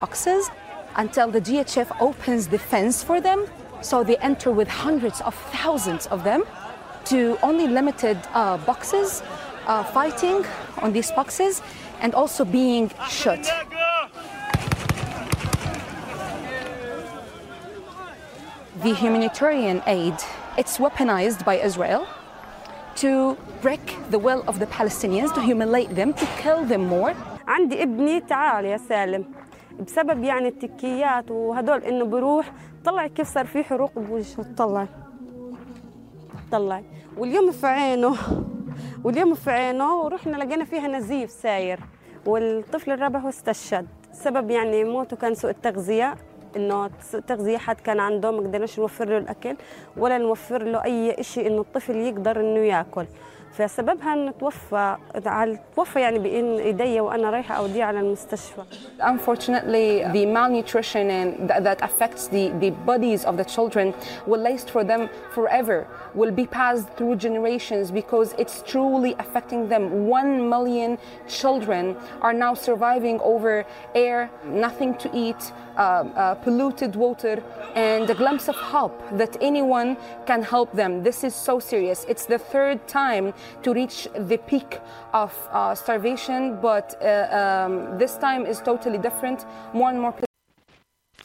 boxes until the GHF opens the fence for them. So they enter with hundreds of thousands of them to only limited boxes, fighting on these boxes and also being shot. The humanitarian aid, it's weaponized by Israel to break the will of the Palestinians, to humiliate them, to kill them more. عندي ابني تعال يا سالم بسبب يعني التكيات وهدول انه بروح طلع كيف صار في حروق بوجهه طلع واليوم في عينه ورحنا لقينا فيها نزيف ساير والطفل الرابع استشهد. سبب يعني موته كان سوء التغذية، انه التغذية حد كان عنده ما قدرناش نوفر له الاكل ولا نوفر له اي شيء انه الطفل يقدر انه ياكل. فسببها انه توفى يعني بين ايدي وانا رايحه اوديه على المستشفى. Unfortunately, the malnutrition and that affects the bodies of the children will last for them forever, will be passed through generations because it's truly affecting them. 1 million children are now surviving over air, nothing to eat, polluted water, and a glimpse of hope that anyone can help them. This is so serious. It's the third time to reach the peak of starvation, but this time is totally different. More and more